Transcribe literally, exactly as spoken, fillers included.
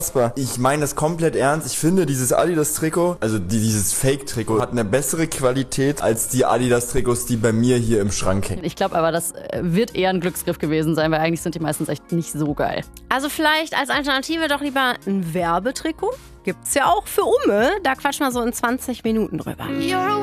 Ich meine das komplett ernst. Ich finde, dieses Adidas-Trikot, also die, dieses Fake-Trikot, hat eine bessere Qualität als die Adidas-Trikots, die bei mir hier im Schrank hängen. Ich glaube aber, das wird eher ein Glücksgriff gewesen sein, weil eigentlich sind die meistens echt nicht so geil. Also vielleicht als Alternative doch lieber ein Werbetrikot? Gibt's ja auch für Umme. Da quatschen wir so in zwanzig Minuten drüber.